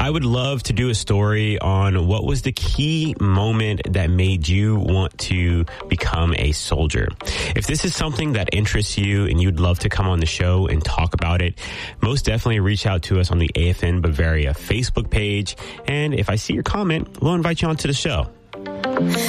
I would love to do a story on what was the key moment that made you want to become a soldier. If this is something that interests you and you'd love to come on the show and talk about it, most definitely reach out to us on the AFN Bavaria Facebook page. And if I see your comment, we'll invite you onto the show.